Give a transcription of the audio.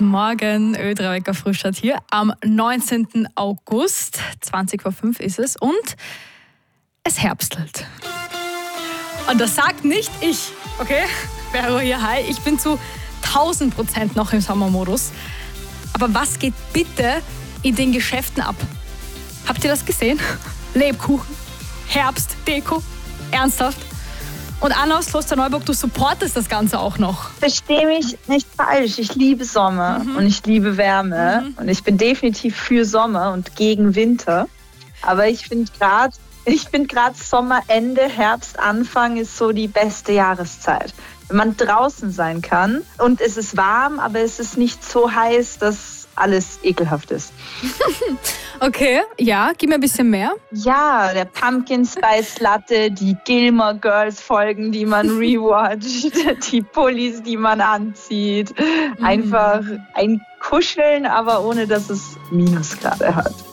Guten Morgen, Ö3 Wecker Frühstart hier am 19. August, 20:05 ist es und es herbstelt. Und das sagt nicht ich, okay? Vero hier, hi, ich bin zu 1000% noch im Sommermodus. Aber was geht bitte in den Geschäften ab? Habt ihr das gesehen? Lebkuchen, Herbst, Deko, ernsthaft? Und Anna aus Klosterneuburg, du supportest das Ganze auch noch. Versteh mich nicht falsch, ich liebe Sommer und ich liebe Wärme und ich bin definitiv für Sommer und gegen Winter. Aber ich finde gerade Sommerende, Herbstanfang ist so die beste Jahreszeit. Wenn man draußen sein kann und es ist warm, aber es ist nicht so heiß, dass alles ekelhaft ist. Okay, ja, gib mir ein bisschen mehr. Ja, der Pumpkin Spice Latte, die Gilmore Girls Folgen, die man rewatcht, die Pullis, die man anzieht. Einfach ein Kuscheln, aber ohne dass es Minusgrade hat.